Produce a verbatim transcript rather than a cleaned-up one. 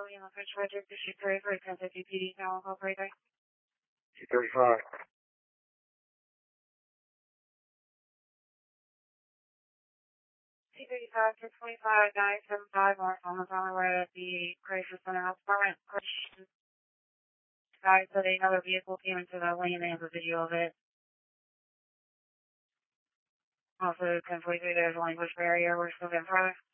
William Fish Frederick, issue three for ten fifty P D, now I'll right there. two thirty-five. two thirty-five, ten twenty-five, nine seven five, North on the Valley Road at the Crisis Center Health Department. Guys said another vehicle came into the lane and has a video of it. Also, ten forty-three, there's a language barrier, we're still getting further.